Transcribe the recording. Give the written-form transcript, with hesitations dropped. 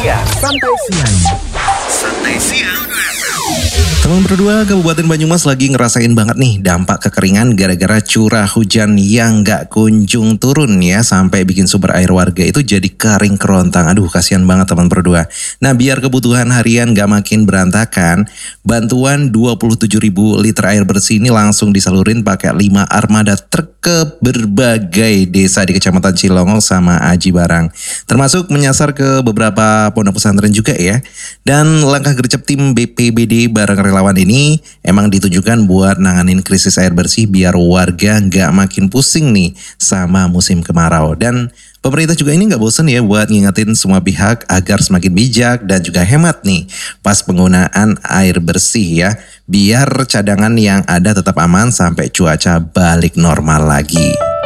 siang. Santai siang. Santai siang. Teman berdua, Kabupaten Banyumas lagi ngerasain banget nih dampak kekeringan gara-gara curah hujan yang gak kunjung turun ya. Sampai bikin sumber air warga itu jadi kering kerontang. Aduh, kasihan banget teman berdua. Nah, biar kebutuhan harian gak makin berantakan, bantuan 27.000 liter air bersih ini langsung disalurin pakai 5 armada truk ke berbagai desa di Kecamatan Cilongok sama Aji Barang. Termasuk menyasar ke beberapa pondok pesantren juga ya. Dan langkah gercep tim BPBD bareng relawan ini emang ditujukan buat nanganin krisis air bersih biar warga nggak makin pusing nih sama musim kemarau. Dan pemerintah juga ini nggak bosen ya buat ngingetin semua pihak agar semakin bijak dan juga hemat nih pas penggunaan air bersih ya. Biar cadangan yang ada tetap aman sampai cuaca balik normal lagi.